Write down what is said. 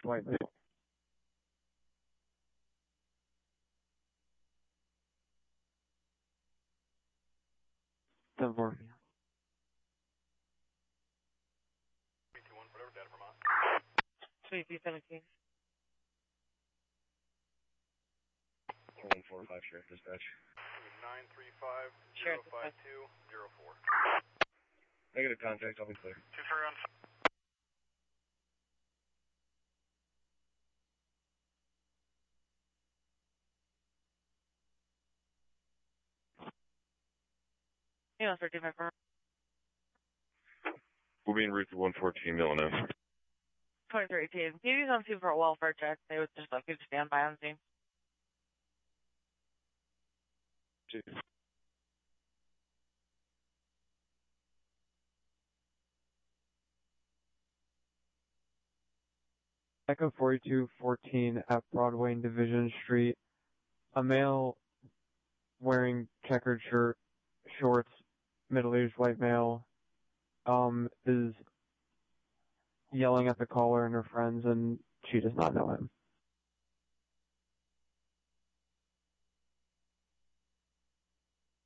middle-aged white male. 10-4. 321, whatever, data Vermont. 2217. 4145, Sheriff Dispatch. 935 Sheriff 05204. Negative contact, I'll be clear. 2 on. Yeah, 35. We'll be en route to 114 Millinow. 2318. Can you on scene for a welfare check? They would just like you to stand by on scene. 2. Echo 4214 at Broadway and Division Street. A male wearing checkered shirt, shorts, middle-aged white male, is yelling at the caller and her friends, and she does not know him.